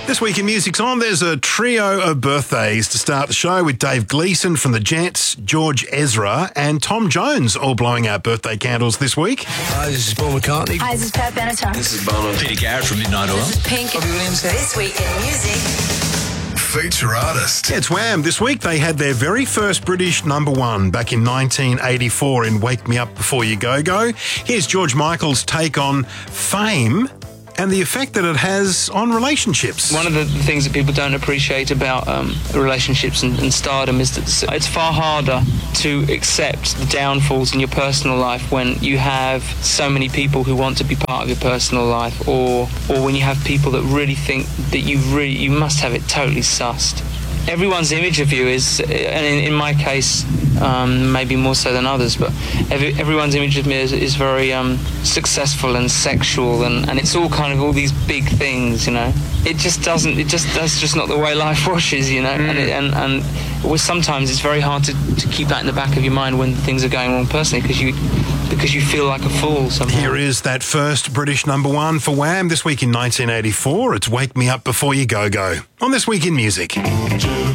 This week in Music's On, there's a trio of birthdays to start the show with Dave Gleeson from the Jets, George Ezra and Tom Jones all blowing out birthday candles this week. Hi, this is Paul McCartney. Hi, this is Pat Benatar. This is Bono. Peter Garrett from Midnight Oil. This is Pink. Robbie Williams. This week in music. Feature artist. It's Wham! This week they had their very first British number one back in 1984 in Wake Me Up Before You Go Go. Here's George Michael's take on fame and the effect that it has on relationships. One of the things that people don't appreciate about relationships and stardom is that it's far harder to accept the downfalls in your personal life when you have so many people who want to be part of your personal life, or when you have people that really think that you must have it totally sussed. Everyone's image of you is, and in my case, maybe more so than others, but everyone's image of me is very successful and sexual, and it's all kind of all these big things, you know. That's just not the way life washes, you know. And sometimes it's very hard to keep that in the back of your mind when things are going wrong personally, because you feel like a fool somehow. Here is that first British number one for Wham! This week in 1984. It's Wake Me Up Before You Go Go on This Week in Music.